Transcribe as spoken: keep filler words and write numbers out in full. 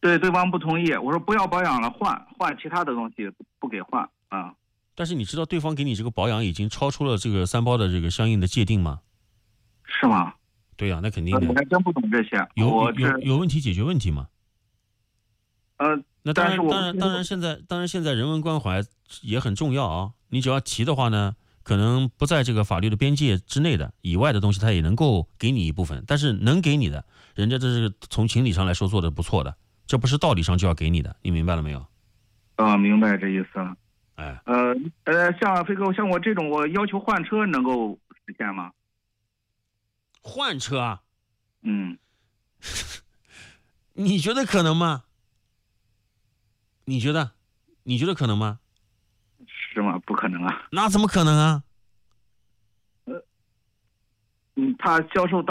对，对方不同意，我说不要保养了，换换其他的东西，不给换啊。 但是你知道对方给你这个保养已经超出了这个三包的这个相应的界定吗？ 是吗？ 对呀、啊，那肯定的。 我还真不懂这些。 有我有有问题解决问题嘛？ 呃， 那当然， 但是我当然，当然，现在当然现在人文关怀也很重要啊。你只要提的话呢，可能不在这个法律的边界之内的以外的东西，他也能够给你一部分。但是能给你的，人家这是从情理上来说做的不错的，这不是道理上就要给你的，你明白了没有？ 啊，明白这意思了。 哎， 呃呃，像飞哥，像我这种，我要求换车能够实现吗？ 换车啊？ 嗯， 你觉得可能吗？你觉得？你觉得可能吗？ 是吗？不可能啊。 那怎么可能啊？ 嗯，他销售当。